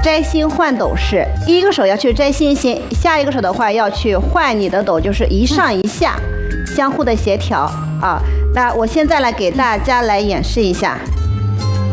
摘星换斗式，一个手要去摘星星，下一个手的话要去换你的斗，就是一上一下，相互的协调啊。那我现在来给大家来演示一下，